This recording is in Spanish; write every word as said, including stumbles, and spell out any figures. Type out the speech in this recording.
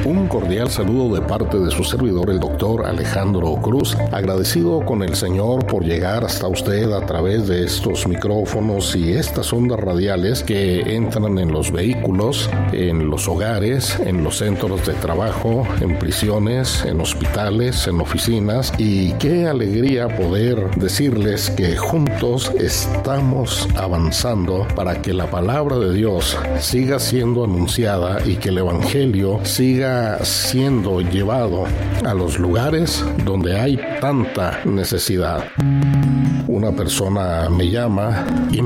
Un cordial saludo de parte de su servidor, el doctor Alejandro Cruz, agradecido con el Señor por llegar hasta usted a través de estos micrófonos y estas ondas radiales que entran en los vehículos, en los hogares, en los centros de trabajo, en prisiones, en hospitales, en oficinas. Y qué alegría poder decirles que juntos estamos avanzando para que la palabra de Dios siga siendo anunciada y que el Evangelio siga siendo llevado a los lugares donde hay tanta necesidad. Una persona me llama y